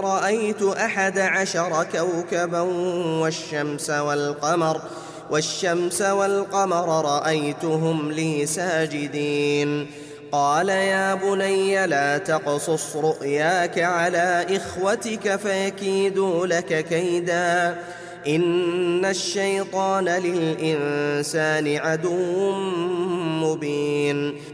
رأيت 11 كوكبا والشمس والقمر رأيتهم لي ساجدين. قال يا بني لا تقصص رؤياك على إخوتك فيكيدوا لك كيدا، إن الشيطان للإنسان عدو مبين.